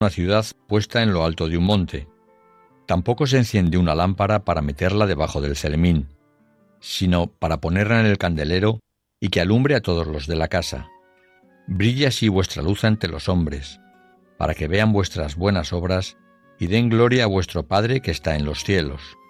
una ciudad puesta en lo alto de un monte. Tampoco se enciende una lámpara para meterla debajo del celemín, sino para ponerla en el candelero y que alumbre a todos los de la casa. Brille así vuestra luz ante los hombres, para que vean vuestras buenas obras y den gloria a vuestro Padre que está en los cielos.